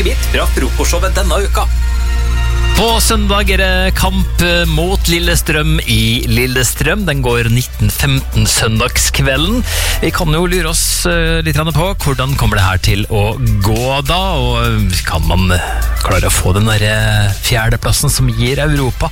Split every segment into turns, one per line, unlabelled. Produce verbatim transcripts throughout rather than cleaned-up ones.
Vidt fra frokostshowet denne uka. På søndag er det kamp mot Lillestrøm i Lillestrøm. Den går nitten femten søndagskvelden. Vi kan jo lure oss litt på hvordan kommer det her til å gå da, og kan man klare å få den der fjerdeplassen som gir Europa?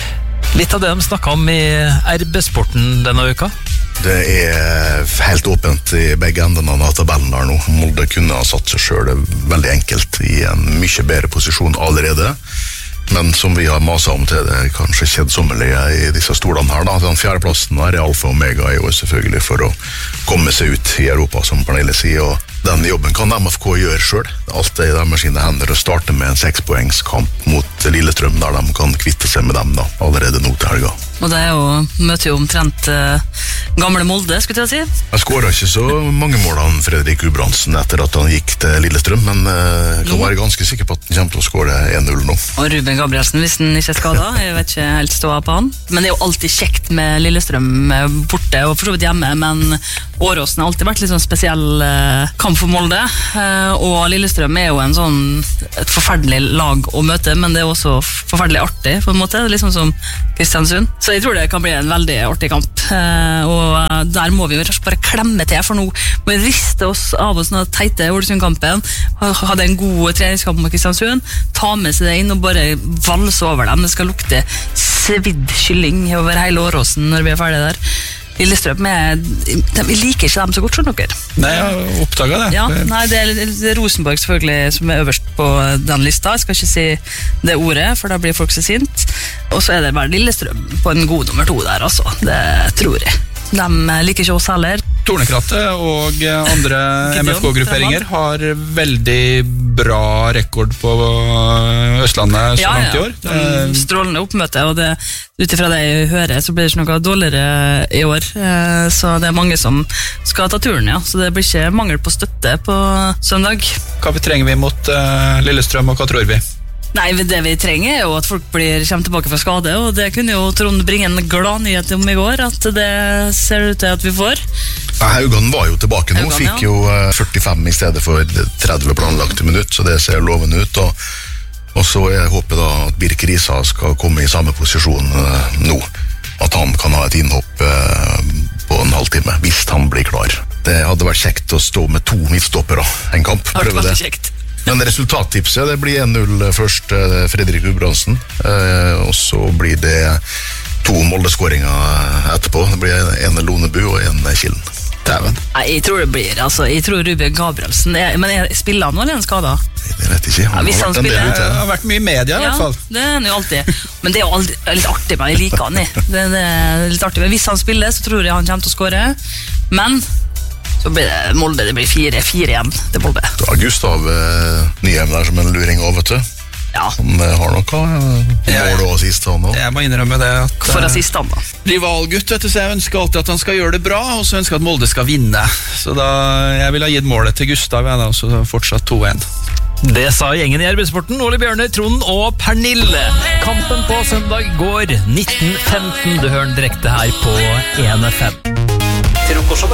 Litt av det de snakket om i R B-sporten denne uka.
Det er helt åpent i begge endene av tabellen der nå. Molde kunne ha satt seg selv veldig enkelt i en mye bedre posisjon allerede. Men som vi har maset om til det kanskje kjedsommelige i disse stolene her da, den fjerdeplassen her er alfa og omega er jo selvfølgelig for å komme seg ut i Europa, som Pernille sier, og den jobben kan M F K gjøre selv. Alt er i deres sine hender å starte med en sekspoengskamp mot Lillestrøm, der de kan kvitte seg med dem da, allerede nå til helga.
Og det er jo, møter jo omtrent uh, gamle Molde, skulle jeg si.
Jeg skåret ikke så mange mål av Fredrik Gudbrandsen etter at han gikk til Lillestrøm, men uh, jeg kan være ganske sikker på at han kommer til å skåre en null nå.
Og Ruben Gabrielsen, hvis han ikke er skadet, jeg vet ikke helt ståa på han. Men det er jo alltid kjekt med Lillestrøm borte, og for så vidt hjemme, men Åråsen har alltid vært litt sånn spesiell uh, kamp for Molde, uh, og Lillestrøm er jo en sånn, et forferdelig lag å møte, men det er også forferdelig artig, på en måte. Det er liksom som Kristiansund. Så jeg tror det kan bli en veldig artig kamp, uh, og der må vi jo bare klemme til, for nå må vi riste oss av oss den teite Ålesund-kampen, hadde en god treningskamp med Kristiansund, ta med seg det inn og bare valse over dem. Det skal lukte svidd kylling over hele Åråsen når vi er ferdige der. Lillestrøm, vi liker ikke dem så godt, skjønner dere.
Nei, jeg oppdaget det.
Ja, nei, det er Rosenborg selvfølgelig som er øverst på den lista. Jeg skal ikke si det ordet, for da blir folk så sint. Og så er det bare Lillestrøm på en god nummer to der, altså. Det tror jeg. De liker ikke oss heller.
Tornekrattet og andre M F K-grupperinger har veldig bra rekord på Østlandet så
ja,
langt i
ja.
år.
Mm, strålende oppmøte, og det, utifra det jeg hører så blir det ikke noe dårligere i år, så det er mange som skal ta turen, ja. Så det blir ikke mangel på støtte på søndag.
Hva trenger vi mot uh, Lillestrøm, og hva tror vi?
Nei, det vi trenger er jo at folk blir, kommer tilbake fra skade, og det kunne jo Trond bringe en glad nyhet om i går, at det ser ut til at vi får.
Ja, Haugan var jo tilbake nå,
Haugan,
fikk
ja.
jo førtifem i stedet for tretti planlagte minutt, så det ser lovende ut, og, og så jeg håper da at Birk Risa skal komme i samme posisjon uh, nå, at han kan ha et innhopp uh, på en halvtime, hvis han blir klar. Det hadde vært kjekt å stå med to midtstoppere, en kamp, prøve det.
Kjekt.
Men resultattipset, det blir en null først, Fredrik Gudbrandsen, og så blir det to Molde-skåringer etterpå. Det blir en Lonebu og en Kilden.
Dæven.
Nei, jeg tror det blir, altså, jeg tror Ruben Gabrielsen, er, men jeg spiller han eller er han skadet?
Det vet jeg ikke.
Ja, hvis han
han
spiller,
Det har vært mye i media i
ja,
hvert fall.
det er han jo alltid. Men det er jo aldri, litt artig, men jeg liker han i. Det, det er litt artig, men hvis han spiller, så tror jeg han kommer til å skåre. Men så blir det Molde, det blir fire fire igjen til Molde.
Da har Gustav eh, Nyheim der som en luring over, vet du.
Ja.
Han eh, har noe eh, mål og assist, han også.
Jeg må innrømme det at
For assistan da.
rivalgutt, vet du, så jeg ønsker alltid at han skal gjøre det bra, og så ønsker jeg at Molde skal vinne. Så da, jeg vil ha gitt målet til Gustav, ja, da, så fortsatt to en.
Det sa gjengen i R B-sporten, Ole Bjørne, Trond og Pernille. Kampen på søndag går nitten femten. Du hører den direkte her på E N F M.